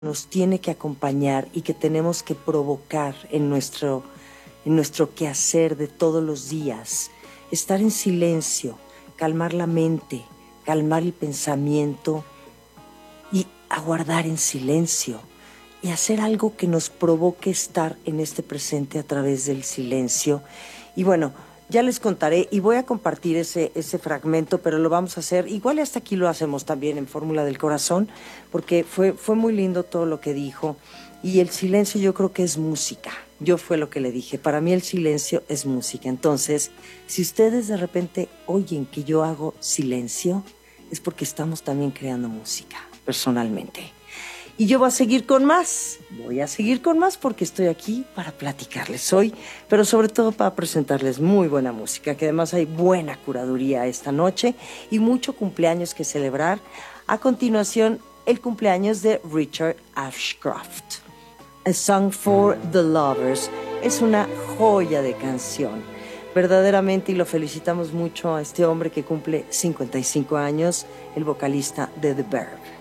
nos tiene que acompañar y que tenemos que provocar en nuestro quehacer de todos los días. Estar en silencio, calmar la mente, calmar el pensamiento y aguardar en silencio y hacer algo que nos provoque estar en este presente a través del silencio. Y bueno, ya les contaré y voy a compartir ese fragmento, pero lo vamos a hacer, igual hasta aquí lo hacemos también en Fórmula del Corazón, porque fue muy lindo todo lo que dijo. Y el silencio yo creo que es música. Yo fue lo que le dije. Para mí el silencio es música. Entonces, si ustedes de repente oyen que yo hago silencio, es porque estamos también creando música, personalmente. Y yo voy a seguir con más. Voy a seguir con más porque estoy aquí para platicarles hoy, pero sobre todo para presentarles muy buena música, que además hay buena curaduría esta noche y mucho cumpleaños que celebrar. A continuación, el cumpleaños de Richard Ashcroft. A Song for the Lovers es una joya de canción, verdaderamente, y lo felicitamos mucho a este hombre que cumple 55 años, el vocalista de The Verve.